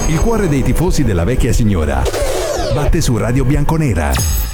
Il cuore dei tifosi della vecchia signora batte su Radio Bianconera.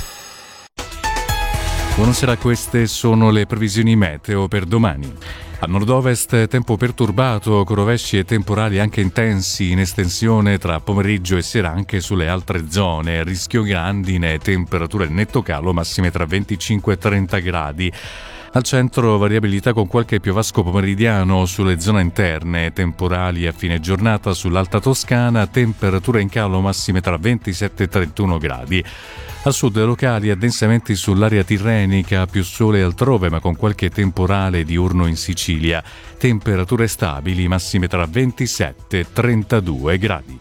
Buonasera, queste sono le previsioni meteo per domani. A nord-ovest tempo perturbato, con rovesci e temporali anche intensi in estensione tra pomeriggio e sera anche sulle altre zone. Rischio grandine, temperature netto calo, massime tra 25 e 30 gradi. Al centro variabilità con qualche piovasco pomeridiano sulle zone interne, temporali a fine giornata sull'Alta Toscana, temperature in calo massime tra 27 e 31 gradi. A sud locali addensamenti sull'area tirrenica, più sole altrove ma con qualche temporale diurno in Sicilia. Temperature stabili, massime tra 27 e 32 gradi.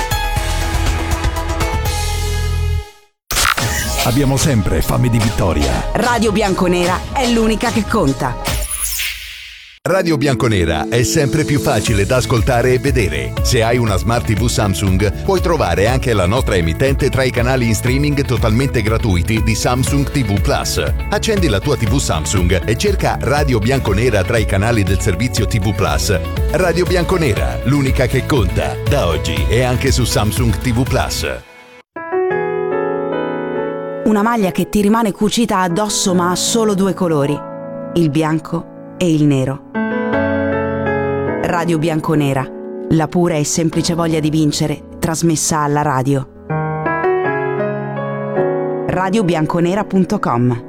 Abbiamo sempre fame di vittoria. Radio Bianconera è l'unica che conta. Radio Bianconera è sempre più facile da ascoltare e vedere. Se hai una Smart TV Samsung, puoi trovare anche la nostra emittente tra i canali in streaming totalmente gratuiti di Samsung TV Plus. Accendi la tua TV Samsung e cerca Radio Bianconera tra i canali del servizio TV Plus. Radio Bianconera, l'unica che conta. Da oggi è anche su Samsung TV Plus. Una maglia che ti rimane cucita addosso ma ha solo due colori, il bianco e il nero. Radio Bianconera, la pura e semplice voglia di vincere, trasmessa alla radio. radiobianconera.com.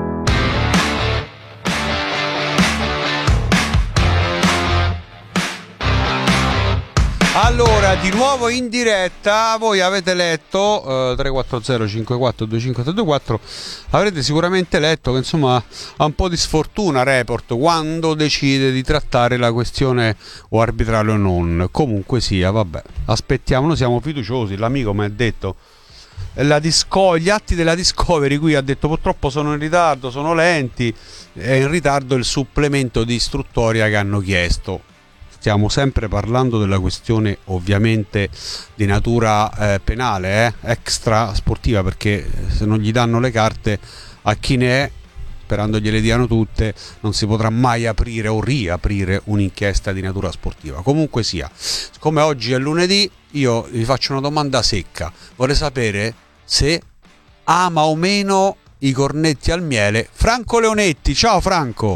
Allora, di nuovo in diretta, voi avete letto 340 54 2524, avrete sicuramente letto che insomma ha un po' di sfortuna Report quando decide di trattare la questione o arbitrale o non. Comunque sia, vabbè, aspettiamo, noi siamo fiduciosi. L'amico mi ha detto gli atti della Discovery, qui ha detto purtroppo sono in ritardo, sono lenti, è in ritardo il supplemento di istruttoria che hanno chiesto. Stiamo sempre parlando della questione ovviamente di natura penale, extra sportiva, perché se non gli danno le carte a chi ne è, sperando gliele diano tutte, non si potrà mai aprire o riaprire un'inchiesta di natura sportiva. Comunque sia, siccome oggi è lunedì, io vi faccio una domanda secca. Vorrei sapere se ama o meno i cornetti al miele Franco Leonetti. Ciao Franco!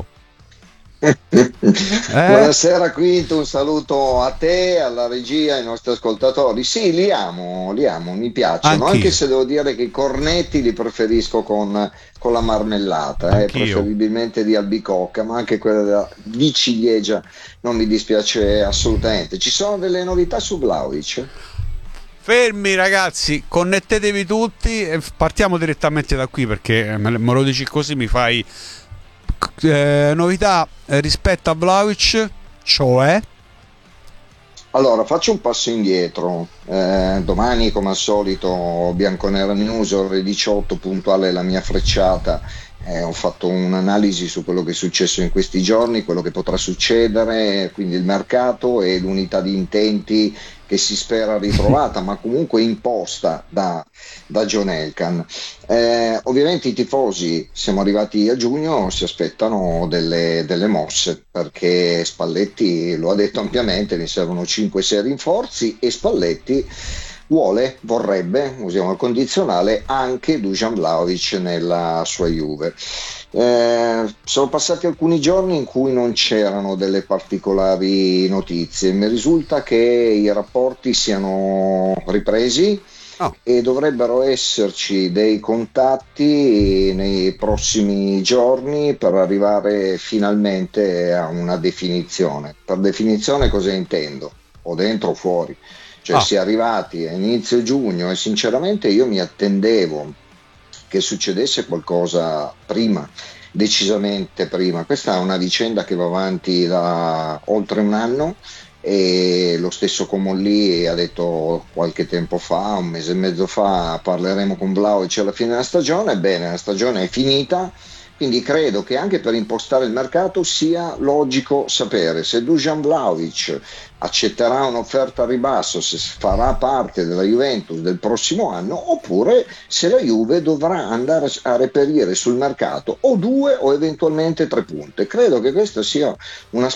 Buonasera Quinto, un saluto a te, alla regia, ai nostri ascoltatori. Sì, li amo, mi piacciono. Anch'io. Anche se devo dire che i cornetti li preferisco con la marmellata, preferibilmente di albicocca, ma anche quella di ciliegia non mi dispiace assolutamente. Ci sono delle novità su Vlahovic? Fermi ragazzi, connettetevi tutti e partiamo direttamente da qui, perché me lo dici così mi fai novità rispetto a Vlahovic, cioè? Allora, faccio un passo indietro. Domani, come al solito, Bianconera News, ore 18, puntuale la mia frecciata. Ho fatto un'analisi su quello che è successo in questi giorni, quello che potrà succedere, quindi il mercato e l'unità di intenti che si spera ritrovata, ma comunque imposta da John Elkann. Ovviamente i tifosi, siamo arrivati a giugno, si aspettano delle mosse, perché Spalletti lo ha detto ampiamente, ne servono 5-6 rinforzi e Spalletti vorrebbe, usiamo il condizionale, anche Dusan Vlahovic nella sua Juve. Sono passati alcuni giorni in cui non c'erano delle particolari notizie. Mi risulta che i rapporti siano ripresi e dovrebbero esserci dei contatti nei prossimi giorni per arrivare finalmente a una definizione. Per definizione cosa intendo? O dentro o fuori. Cioè si è arrivati a inizio giugno e sinceramente io mi attendevo che succedesse qualcosa prima, decisamente prima. Questa è una vicenda che va avanti da oltre un anno e lo stesso Comolli ha detto qualche tempo fa, un mese e mezzo fa, parleremo con Vlahovic alla fine della stagione. Bene, la stagione è finita. Quindi credo che anche per impostare il mercato sia logico sapere se Dusan Vlahovic accetterà un'offerta a ribasso, se farà parte della Juventus del prossimo anno, oppure se la Juve dovrà andare a reperire sul mercato o 2 o eventualmente 3 punte. Credo che questa sia una